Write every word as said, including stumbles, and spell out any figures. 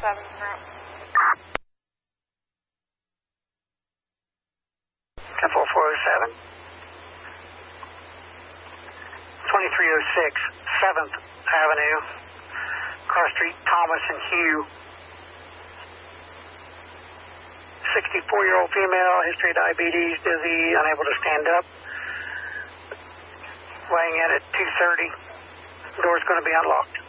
seven. ten four four oh seven. twenty-three oh six, seventh Avenue, Cross Street, Thomas and Hugh. sixty-four-year-old female, history of diabetes, dizzy, unable to stand up. Weighing in at two thirty. Door's going to be unlocked.